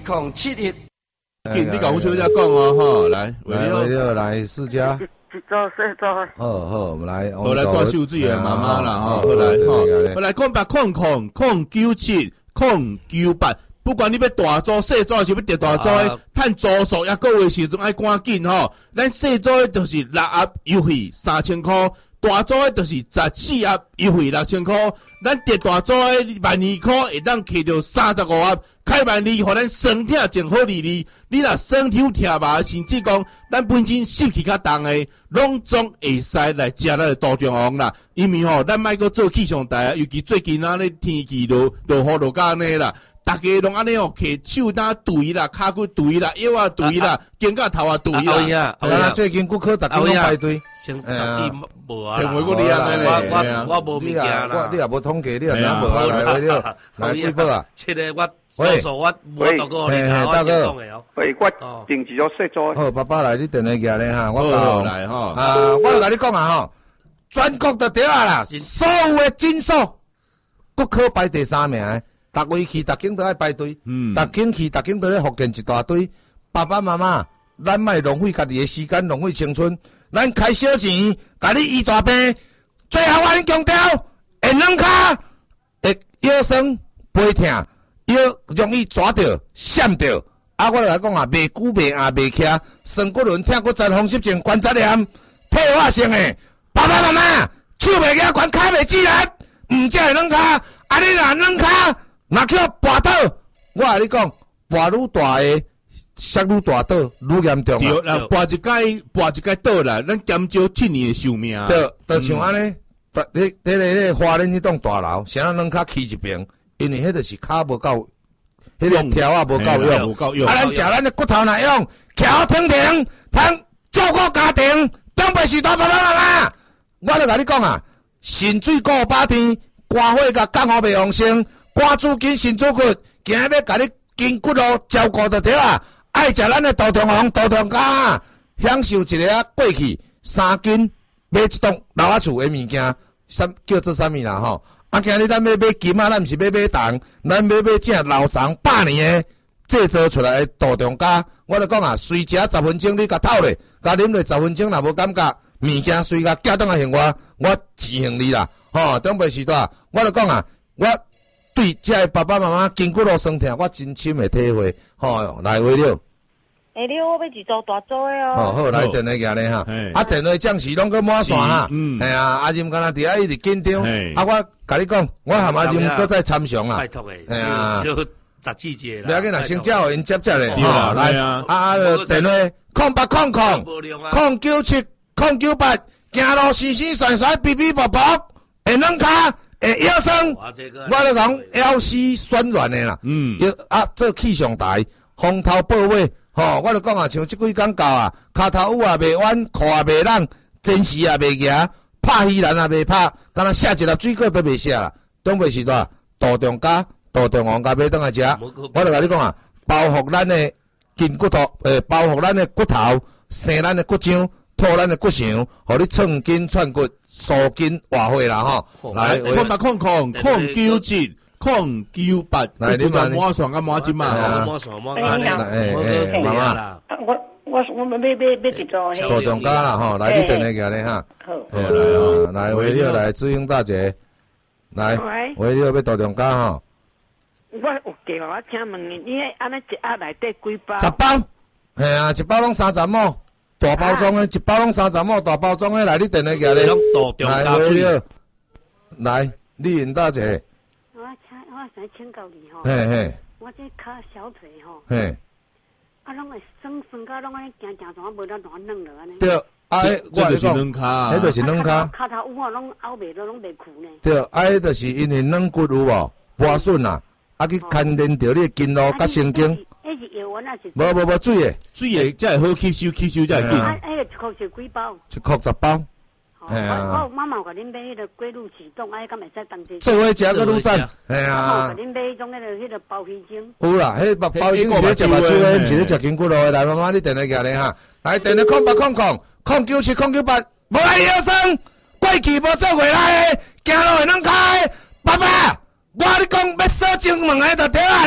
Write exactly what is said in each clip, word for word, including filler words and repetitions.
零七一。 紧，你甲我小姐讲哦，吼，来， 来，为了来四家。 一组四组。 好好，我们来， 我来挂秀水的妈妈啦，吼，好来，吼，我来空八空空空九七空九八。不管你要大组、小组，是要得大组的，趁租数也个月时阵爱赶紧吼。咱小组的就是六盒优惠三千块，大组的就是十四盒优惠六千块。咱得大组的万二块会当摕到三十五盒，开万二，互咱身体真好利利。你若身体疼嘛，甚至讲咱本身湿气较重的，拢总会使来食咱的杜仲红啦。因为吼，咱莫阁做气象台，尤其最近啊，咧天气落落雨落甲安尼啦。大家拢安尼哦，摕手打对啦，骹骨对啦，腰啊对啦，肩胛头啊对啦。 啊啊！最近顾客逐工拢排队， 先十指无啊。 电话我你安尼咧， 我我无物件啦。 我你也无统计，你也知影无啊？来为了来几包啊？ 七个我叔叔我我大哥你啊，我先讲的哦。 喂，我定制咗四组。 好，爸爸来，你电话寄咧哈，我教来吼。 啊，我就甲你讲啊吼，全国就对啊啦，所有的诊所，顾客排第三名。逐位去，逐间都爱排队，嗯，逐间去，逐间都咧福建一大堆。爸爸妈妈，咱莫浪费家己的时间，浪费青春。咱开小钱，甲你医大病，最后我强调，会软骹，会腰酸背痛，腰容易抓着、闪着。啊，我来讲啊，袂久袂硬袂徛，酸骨轮痛骨症、风湿症、关节炎、退化性的。爸爸妈妈，手袂举悬，骹袂自然，毋才会软骹。啊，你若软骹。若叫跋倒，我甲你讲，跋愈大个，摔愈大倒，愈严重啊！ 对啦，跋一届，跋一届倒啦，咱减少七年的寿命。 对，就像安尼，迄、迄个、迄个花莲迄栋大楼，谁人软骹起一边，因为迄就是骹无够，迄个条啊无够用， 无够用。 啊，咱食咱的骨头若用，桥挺挺，通照顾家庭，长辈时代爸爸妈妈。我咧甲你讲啊，神水顾百天，肝火甲降雨袂旺盛。肝主筋，肾主骨，今日要甲你筋骨咯照顾就对啦。爱食咱的杜仲红、杜仲家，享受一个啊过去三斤买一栋老阿厝的物件，啥叫做啥物啦吼？啊，今日咱要买金啊，咱毋是要买铜，咱要买正老长百年的制作出来的杜仲家。我咧讲啊，随食十分钟，你甲透咧，甲啉落十分钟，若无感觉，物件随甲寄倒来还我，我支援你啦。吼，长辈时代，我咧讲啊，我。对，这个爸爸妈妈筋骨路酸痛，我真深的体会。吼，来为了。 下了，我要一组大组的哦。 好好，来电话寄咧哈。啊，电话暂时拢搁满线哈。嗯。系啊，阿任敢若伫遐一直紧张。啊，我甲你讲，我含阿任搁再参详啊。 拜托诶。 系啊。 少十几节啦。 不要紧啦，先叫因接接咧。 吼， 来啊。啊，电话空八空空空九七空九八，行路洗洗甩甩，比比啵啵，会软骹。诶，腰酸，我咧讲腰膝酸软的啦。嗯，要啊，做气象台，风头报尾，吼，我咧讲啊，像即几工到啊，骹头舞也袂弯，裤也袂冷，真时也袂夹，拍稀兰也袂拍，敢若下一粒水果都袂下啦。东北时代，杜仲家、杜仲红甲买倒来食，我咧甲你讲啊，包覆咱的筋骨头，诶，包覆咱的骨头，生咱的骨浆，吐咱的骨肠，互你创筋串骨。数筋活血啦吼，来， 空八空空空九七空九八， 来你嘛满线甲满金嘛， 满线满安尼，诶诶，妈妈， 我我我要要要一组。 杜仲家啦吼，来你电话过来哈， 好， 来哦，来为了来志英大姐，来，为了要杜仲家吼， 我有计划，我请问你，你安尼一盒内底几包？ 十包，系啊，一包拢三十亩。大包装的，一包拢三十亩，大包装的来，你电话过来。来，为了，来，丽云大姐。 我请，我想请教你吼。 嘿嘿。 我这骹小腿吼。 嘿。 啊，拢会酸酸甲拢安尼行行怎啊无得软软了安尼。 对，啊， 我就是软骹， 迄就是软骹。 骹头有吼，拢拗袂落，拢袂苦呢。 对，啊，迄就是因为软骨有无磨损啦，啊去牵连着你的筋路甲神经。 迄是药丸还是？ 无无无水的， 水的才会好吸收，吸收才会紧。 啊，迄个一箍是几包？ 一箍十包。 系啊。我妈妈有甲恁买迄个龟鹿启动，哎，敢会使当这？ 做伙食个愈赞。系啊。 我甲恁买迄种迄个迄个包皮精。 有啦，迄包包皮精是咧食目睭的，毋是咧食筋骨路的。来，妈妈，你电话过来哈。来，电话空八空空空九七空九八，无爱腰酸，过去无做回来的，行路会软骹的。爸爸，我你讲要锁正门的就对啊啦。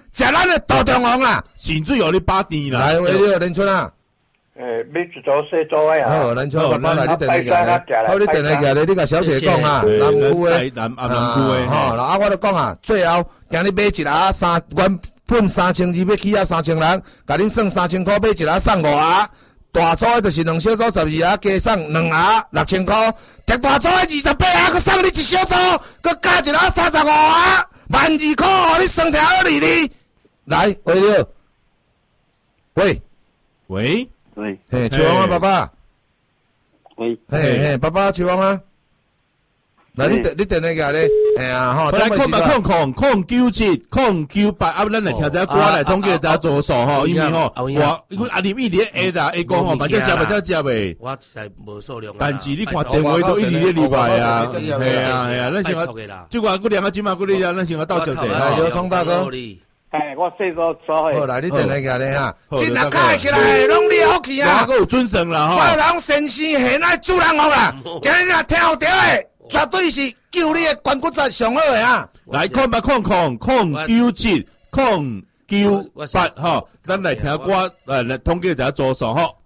食咱的大中王啦。 神水互你把甜啦。 来，为了林春啊。 诶，买一组四组诶啊！ 好，林春，爸爸来，你电话过来。好，你电话过来，你甲小姐讲啊，南区诶， 南南南区诶， 吼，然后我就讲啊，最后今日买一盒三，原本三千二，要起啊三千人，甲恁算三千块买一盒送五盒，大组诶就是两小组十二盒，加送两盒六千块，摕大组诶二十八盒，佮送你一小组，佮加一盒三十五盒，万二块，互你算条好利哩。来，喂了，喂喂。 喂， 嘿，秋王啊，爸爸。 喂， 嘿嘿，爸爸，秋王啊。来，你电你电话过来，哎呀，吼， 来空八空空空九七空九八，啊，咱来听只歌来统计只组数吼，因为吼，我因为阿林一直下啦，下讲吼，反正食袂得食袂。 我实无数量。 但是你看电话都一直咧礼拜啊，系啊系啊，咱先个，即个我两个今晚过嚟啊，咱先个到这者。 来，刘聪大哥。 哎，我四组组诶。 好，来，你电话过来哈。真啊，开起来，拢你好气啊！ 我有准绳啦吼。 我人先生现在主人好啦，今日若听有着诶，绝对是救你诶关骨节上好诶啊！ 来，空八空空空九七空九八吼，咱来听歌，呃，来统计一下组数吼。